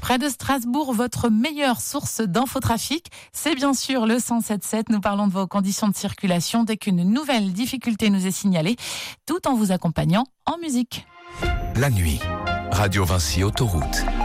Près de Strasbourg, votre meilleure source d'infotrafic, c'est bien sûr le 107.7. Nous parlons de vos conditions de circulation dès qu'une nouvelle difficulté nous est signalée, tout en vous accompagnant en musique. La nuit, Radio Vinci Autoroute.